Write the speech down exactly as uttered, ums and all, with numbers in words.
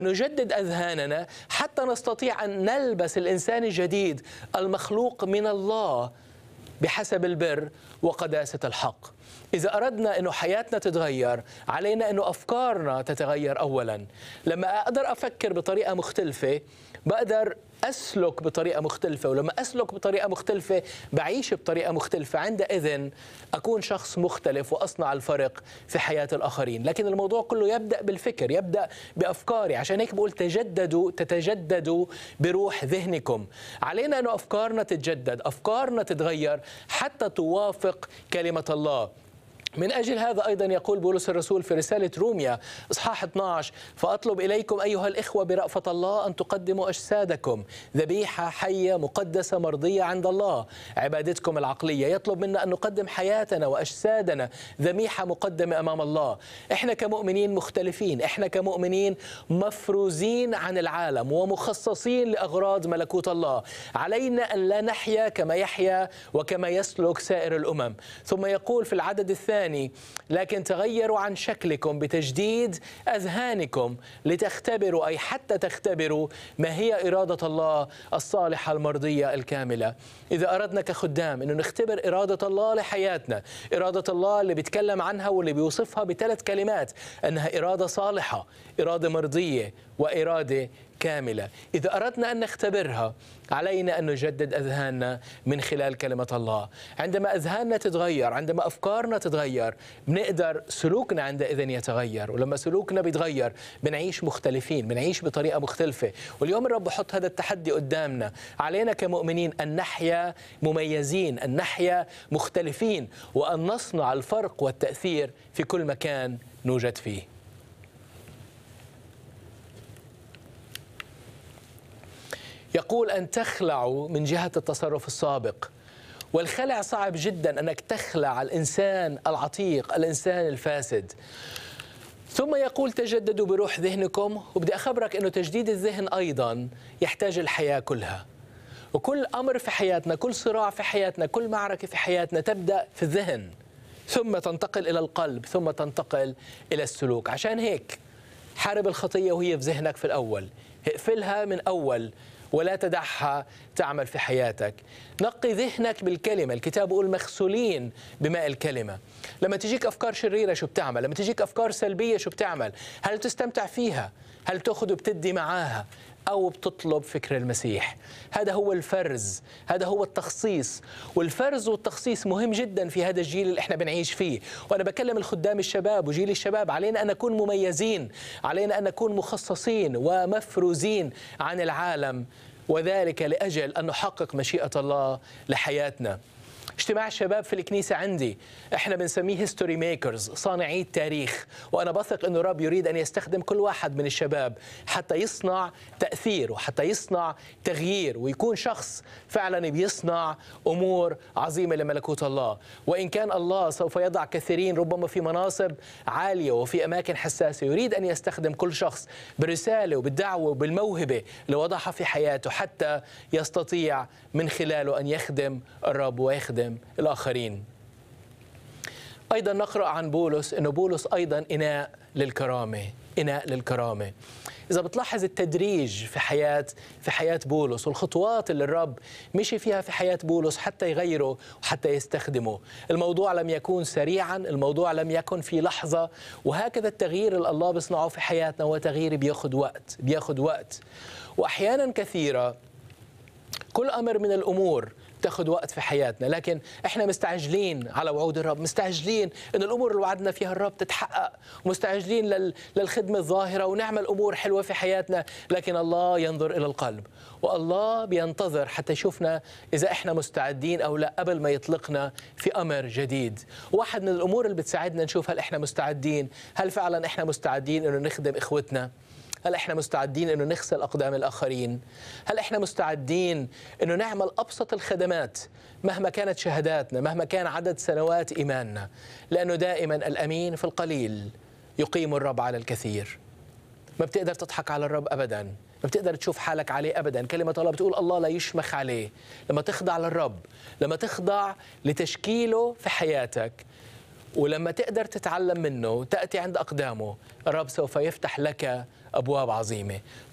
نجدد أذهاننا حتى نستطيع أن نلبس الإنسان الجديد المخلوق من الله بحسب البر وقداسة الحق. إذا أردنا أنه حياتنا تتغير، علينا أنه أفكارنا تتغير أولا. لما أقدر أفكر بطريقة مختلفة بقدر أسلك بطريقة مختلفة، ولما أسلك بطريقة مختلفة بعيش بطريقة مختلفة. عندئذ أكون شخص مختلف وأصنع الفرق في حياة الآخرين. لكن الموضوع كله يبدأ بالفكر، يبدأ بأفكاري. عشان هيك بقول تجددوا تتجددوا بروح ذهنكم. علينا أن أفكارنا تتجدد، أفكارنا تتغير حتى توافق كلمة الله. من أجل هذا أيضا يقول بولس الرسول في رسالة روميا إصحاح اثني عشر: فأطلب إليكم أيها الإخوة برأفة الله أن تقدموا أجسادكم ذبيحة حية مقدسة مرضية عند الله عبادتكم العقلية. يطلب منا أن نقدم حياتنا وأجسادنا ذبيحة مقدمة أمام الله. إحنا كمؤمنين مختلفين، إحنا كمؤمنين مفروزين عن العالم ومخصصين لأغراض ملكوت الله. علينا أن لا نحيا كما يحيا وكما يسلك سائر الأمم. ثم يقول في العدد الثاني: لكن تغيروا عن شكلكم بتجديد أذهانكم لتختبروا، أي حتى تختبروا ما هي إرادة الله الصالحة المرضية الكاملة. إذا أردنا كخدام أنه نختبر إرادة الله لحياتنا، إرادة الله اللي بيتكلم عنها واللي بيوصفها بثلاث كلمات، أنها إرادة صالحة، إرادة مرضية، وإرادة كاملة. إذا أردنا أن نختبرها علينا أن نجدد أذهاننا من خلال كلمة الله. عندما أذهاننا تتغير، عندما أفكارنا تتغير، بنقدر سلوكنا عندئذ يتغير. ولما سلوكنا بيتغير بنعيش مختلفين، بنعيش بطريقة مختلفة. واليوم الرب حط هذا التحدي قدامنا. علينا كمؤمنين أن نحيا مميزين، أن نحيا مختلفين، وأن نصنع الفرق والتأثير في كل مكان نوجد فيه. يقول أن تخلعوا من جهة التصرف السابق. والخلع صعب جدا، أنك تخلع الإنسان العتيق، الإنسان الفاسد. ثم يقول تجددوا بروح ذهنكم. وبدي أخبرك أنه تجديد الذهن أيضا يحتاج الحياة كلها. وكل أمر في حياتنا، كل صراع في حياتنا، كل معركة في حياتنا تبدأ في الذهن، ثم تنتقل إلى القلب، ثم تنتقل إلى السلوك. عشان هيك حارب الخطية وهي في ذهنك في الأول، اقفلها من أول ولا تدعها تعمل في حياتك. نقي ذهنك بالكلمة. الكتاب يقول مغسولين بماء الكلمة. لما تجيك أفكار شريرة شو بتعمل؟ لما تجيك أفكار سلبية شو بتعمل؟ هل تستمتع فيها؟ هل تأخذ وبتدي معاها؟ أو بتطلب فكر المسيح؟ هذا هو الفرز، هذا هو التخصيص. والفرز والتخصيص مهم جدا في هذا الجيل اللي احنا بنعيش فيه. وأنا بكلم الخدام الشباب وجيل الشباب، علينا أن نكون مميزين، علينا أن نكون مخصصين ومفروزين عن العالم، وذلك لأجل أن نحقق مشيئة الله لحياتنا. اجتماع الشباب في الكنيسة عندي احنا بنسميه هيستوري ميكرز، صانعي التاريخ. وانا بثق انه الرب يريد ان يستخدم كل واحد من الشباب حتى يصنع تأثير وحتى يصنع تغيير، ويكون شخص فعلا بيصنع امور عظيمة لملكوت الله. وان كان الله سوف يضع كثيرين ربما في مناصب عالية وفي اماكن حساسة، يريد ان يستخدم كل شخص بالرسالة وبالدعوة وبالموهبة اللي وضعها في حياته حتى يستطيع من خلاله ان يخدم الرب ويخدم الآخرين. أيضا نقرأ عن بولس أنه بولس أيضا إناء للكرامة، إناء للكرامة. إذا بتلاحظ التدريج في حياة في حياة بولس والخطوات اللي الرب مشي فيها في حياة بولس حتى يغيره وحتى يستخدمه، الموضوع لم يكن سريعا، الموضوع لم يكن في لحظة. وهكذا التغيير اللي الله بيصنعه في حياتنا هو تغيير بياخد وقت، بياخد وقت. وأحيانا كثيرة كل أمر من الأمور تاخذ وقت في حياتنا، لكن احنا مستعجلين على وعود الرب، مستعجلين ان الامور اللي وعدنا فيها الرب تتحقق، ومستعجلين لل... للخدمه الظاهره ونعمل امور حلوه في حياتنا. لكن الله ينظر الى القلب، والله بينتظر حتى يشوفنا اذا احنا مستعدين او لا قبل ما يطلقنا في امر جديد. واحد من الامور اللي بتساعدنا نشوف هل احنا مستعدين، هل فعلا احنا مستعدين انه نخدم اخوتنا؟ هل احنا مستعدين انه نغسل اقدام الاخرين؟ هل احنا مستعدين انه نعمل ابسط الخدمات مهما كانت شهاداتنا، مهما كان عدد سنوات ايماننا؟ لانه دائما الامين في القليل يقيم الرب على الكثير. ما بتقدر تضحك على الرب ابدا، ما بتقدر تشوف حالك عليه ابدا. كلمه الله بتقول الله لا يشمخ عليه. لما تخضع للرب، لما تخضع لتشكيله في حياتك ولما تقدر تتعلم منه وتأتي عند أقدامه، الرب سوف يفتح لك أبواب عظيمة.